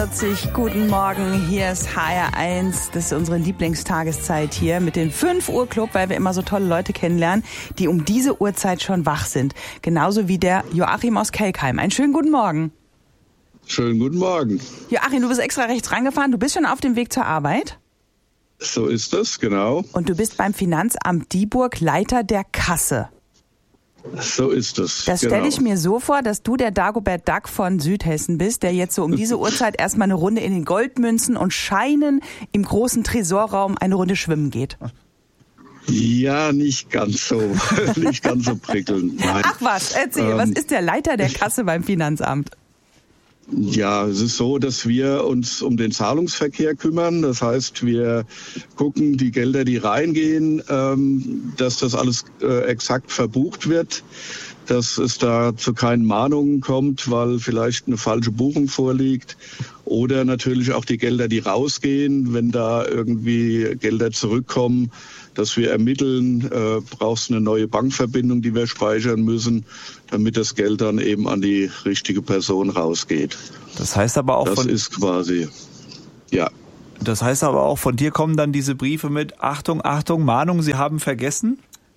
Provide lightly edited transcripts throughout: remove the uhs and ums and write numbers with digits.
Guten Morgen, hier ist HR1, das ist unsere Lieblingstageszeit hier mit dem 5 Uhr Club, weil wir immer so tolle Leute kennenlernen, die um diese Uhrzeit schon wach sind. Genauso wie der Joachim aus Kelkheim. Einen schönen guten Morgen. Schönen guten Morgen. Joachim, du bist extra rechts rangefahren, du bist schon auf dem Weg zur Arbeit? So ist es, genau. Und du bist beim Finanzamt Dieburg Leiter der Kasse. So ist es. Das stelle ich mir so vor, dass du der Dagobert Duck von Südhessen bist, der jetzt so um diese Uhrzeit erstmal eine Runde in den Goldmünzen und Scheinen im großen Tresorraum eine Runde schwimmen geht. Ja, nicht ganz so prickelnd. Nein. Ach was, erzähl, was ist der Leiter der Kasse beim Finanzamt? Ja, es ist so, dass wir uns um den Zahlungsverkehr kümmern. Das heißt, wir gucken, die Gelder, die reingehen, dass das alles exakt verbucht wird, dass es da zu keinen Mahnungen kommt, weil vielleicht eine falsche Buchung vorliegt. Oder natürlich auch die Gelder, die rausgehen, wenn da irgendwie Gelder zurückkommen, dass wir ermitteln, brauchst du eine neue Bankverbindung, die wir speichern müssen, damit das Geld dann eben an die richtige Person rausgeht. Das heißt aber auch Das ist quasi, ja. Das heißt aber auch, von dir kommen dann diese Briefe mit Achtung, Achtung, Mahnung, Sie haben vergessen?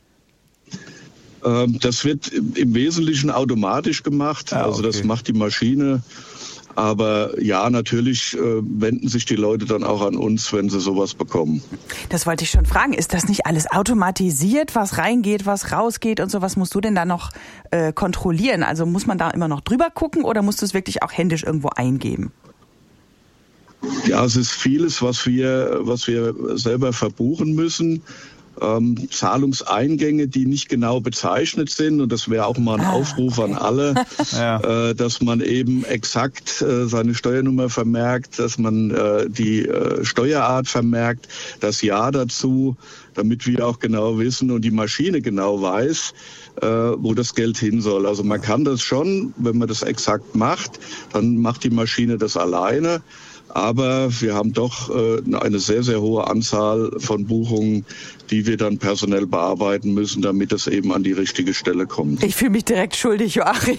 Das wird im Wesentlichen automatisch gemacht, Ja, okay. Also das macht die Maschine. Aber ja, natürlich wenden sich die Leute dann auch an uns, wenn sie sowas bekommen. Das wollte ich schon fragen. Ist das nicht alles automatisiert, was reingeht, was rausgeht und so? Was musst du denn da noch kontrollieren? Also muss man da immer noch drüber gucken oder musst du es wirklich auch händisch irgendwo eingeben? Ja, es ist vieles, was wir selber verbuchen müssen. Zahlungseingänge, die nicht genau bezeichnet sind. Und das wäre auch mal ein Aufruf an alle, dass man eben exakt seine Steuernummer vermerkt, dass man die Steuerart vermerkt, das Jahr dazu, damit wir auch genau wissen und die Maschine genau weiß, wo das Geld hin soll. Also man kann das schon, wenn man das exakt macht, dann macht die Maschine das alleine. Aber wir haben doch eine sehr, sehr hohe Anzahl von Buchungen, die wir dann personell bearbeiten müssen, damit es eben an die richtige Stelle kommt. Ich fühle mich direkt schuldig, Joachim.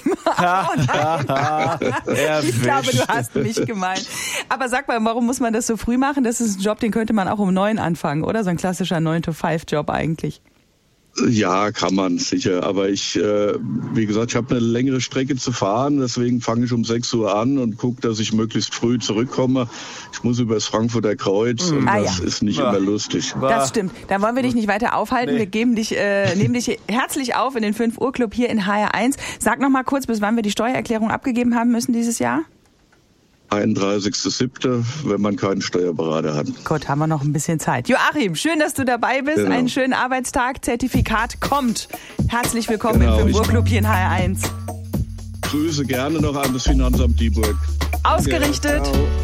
Ich glaube, du hast mich gemeint. Aber sag mal, warum muss man das so früh machen? Das ist ein Job, den könnte man auch um 9 anfangen, oder? So ein klassischer 9-to-5-Job eigentlich. Ja, kann man, sicher. Aber wie gesagt, ich habe eine längere Strecke zu fahren. Deswegen fange ich um 6 Uhr an und gucke, dass ich möglichst früh zurückkomme. Ich muss über das Frankfurter Kreuz und das ist nicht immer lustig. Das stimmt. Dann wollen wir dich nicht weiter aufhalten. Wir nehmen dich herzlich auf in den 5 Uhr Club hier in HR1. Sag noch mal kurz, bis wann wir die Steuererklärung abgegeben haben müssen dieses Jahr? 31.07., wenn man keinen Steuerberater hat. Gut, haben wir noch ein bisschen Zeit. Joachim, schön, dass du dabei bist. Genau. Einen schönen Arbeitstag. Zertifikat kommt. Herzlich willkommen im 5 Uhr Club hier in HR1. Grüße gerne noch an das Finanzamt Dieburg. Ausgerichtet. Ja, ciao.